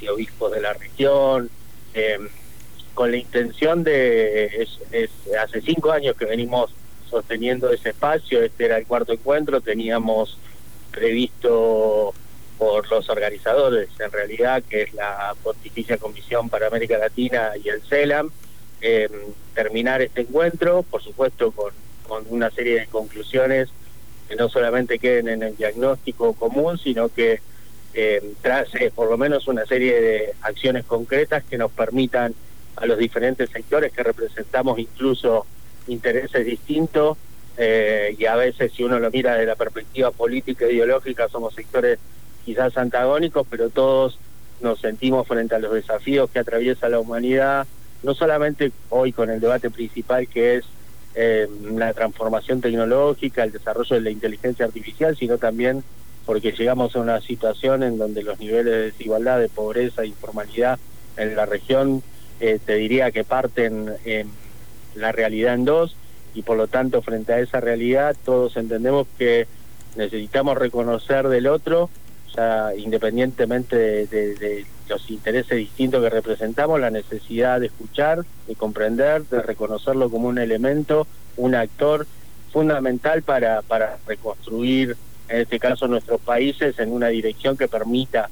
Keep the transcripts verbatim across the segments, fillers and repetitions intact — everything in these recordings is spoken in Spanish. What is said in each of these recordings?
y obispos de la región, eh, con la intención de, es, es, hace cinco años que venimos sosteniendo ese espacio. Este era el cuarto encuentro, teníamos previsto por los organizadores, en realidad, que es la Pontificia Comisión para América Latina y el CELAM, eh, terminar este encuentro, por supuesto con, con una serie de conclusiones que no solamente queden en el diagnóstico común, sino que eh, trace por lo menos una serie de acciones concretas que nos permitan a los diferentes sectores que representamos incluso intereses distintos, eh, y a veces, si uno lo mira desde la perspectiva política e ideológica, somos sectores quizás antagónicos, pero todos nos sentimos frente a los desafíos que atraviesa la humanidad, no solamente hoy con el debate principal que es eh, la transformación tecnológica, el desarrollo de la inteligencia artificial, sino también porque llegamos a una situación en donde los niveles de desigualdad, de pobreza e informalidad en la región, eh, te diría que parten eh, la realidad en dos, y por lo tanto frente a esa realidad todos entendemos que necesitamos reconocer del otro, ya independientemente de, de, de los intereses distintos que representamos, la necesidad de escuchar, de comprender, de reconocerlo como un elemento, un actor fundamental para, para reconstruir, en este caso, nuestros países en una dirección que permita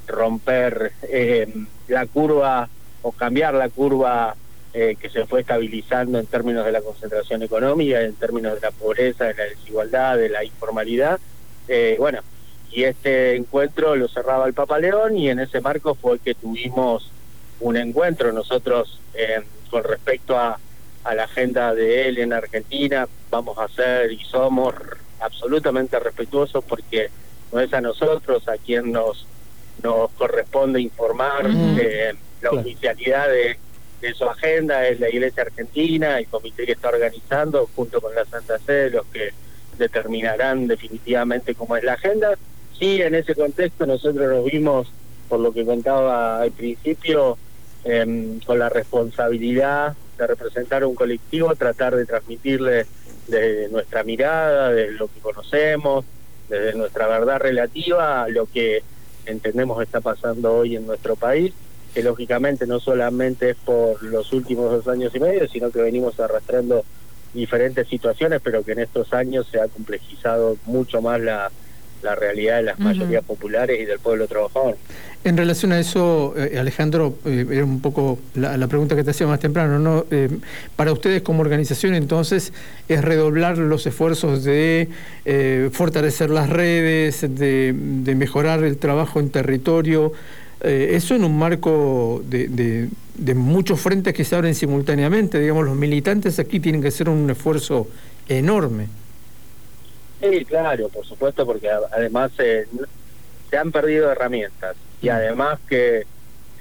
romper eh, la curva o cambiar la curva eh, que se fue estabilizando en términos de la concentración económica, en términos de la pobreza, de la desigualdad, de la informalidad. Eh, bueno, y este encuentro lo cerraba el Papa León, y en ese marco fue que tuvimos un encuentro. Nosotros, eh, con respecto a, a la agenda de él en Argentina, vamos a ser y somos absolutamente respetuosos, porque no es a nosotros a quien nos, nos corresponde informar. Uh-huh. eh, la claro. oficialidad de, de su agenda es la Iglesia Argentina, el comité que está organizando, junto con la Santa Sede, los que determinarán definitivamente cómo es la agenda. Sí, en ese contexto nosotros nos vimos, por lo que contaba al principio, eh, con la responsabilidad de representar a un colectivo, tratar de transmitirle desde nuestra mirada, de lo que conocemos, desde nuestra verdad relativa, lo que entendemos está pasando hoy en nuestro país, que lógicamente no solamente es por los últimos dos años y medio, sino que venimos arrastrando diferentes situaciones, pero que en estos años se ha complejizado mucho más la la realidad de las uh-huh. mayorías populares y del pueblo trabajador. En relación a eso, eh, Alejandro, eh, era un poco la, la pregunta que te hacía más temprano, ¿no? Eh, para ustedes como organización, entonces, es redoblar los esfuerzos de eh, fortalecer las redes, de, de mejorar el trabajo en territorio, eh, eso en un marco de, de, de muchos frentes que se abren simultáneamente. Digamos, los militantes aquí tienen que hacer un esfuerzo enorme. Sí, claro, por supuesto, porque además eh, se han perdido herramientas, y además que eh,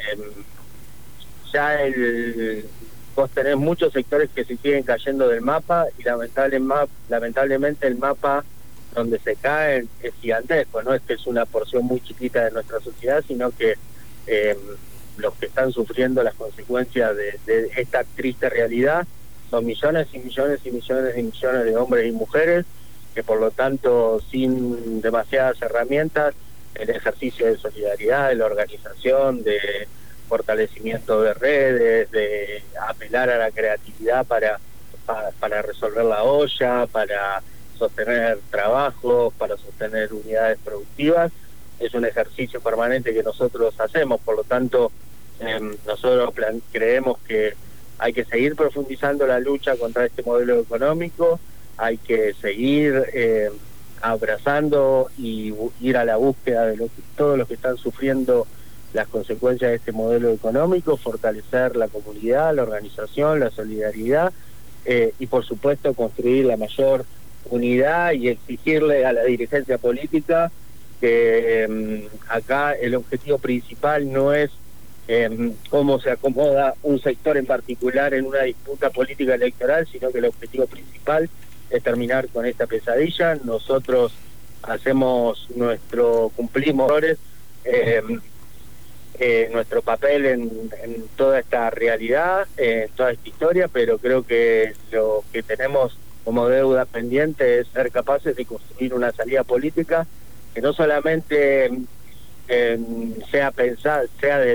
ya el, vos tenés muchos sectores que se siguen cayendo del mapa, y lamentable, lamentablemente el mapa donde se caen es gigantesco. No es que es una porción muy chiquita de nuestra sociedad, sino que eh, los que están sufriendo las consecuencias de, de esta triste realidad son millones y millones y millones y millones de hombres y mujeres, que por lo tanto, sin demasiadas herramientas, el ejercicio de solidaridad, de la organización, de fortalecimiento de redes, de apelar a la creatividad para, para, para resolver la olla, para sostener trabajos, para sostener unidades productivas, es un ejercicio permanente que nosotros hacemos. Por lo tanto, eh, nosotros plan- creemos que hay que seguir profundizando la lucha contra este modelo económico, hay que seguir eh, abrazando y ir a la búsqueda de lo que, todos los que están sufriendo las consecuencias de este modelo económico, fortalecer la comunidad, la organización, la solidaridad, eh, y por supuesto construir la mayor unidad y exigirle a la dirigencia política que eh, acá el objetivo principal no es eh, cómo se acomoda un sector en particular en una disputa política electoral, sino que el objetivo principal es terminar con esta pesadilla. Nosotros hacemos nuestro, cumplimos eh, eh, nuestro papel en, en toda esta realidad, eh, en toda esta historia, pero creo que lo que tenemos como deuda pendiente es ser capaces de construir una salida política que no solamente eh, sea pensada, sea de